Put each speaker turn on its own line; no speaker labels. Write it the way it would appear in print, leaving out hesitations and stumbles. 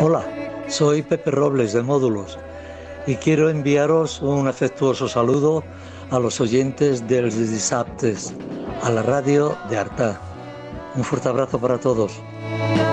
Hola, soy Pepe Robles de Módulos y quiero enviaros un afectuoso saludo a los oyentes dels Dissabtes, a la radio de Artà. Un fuerte abrazo para todos.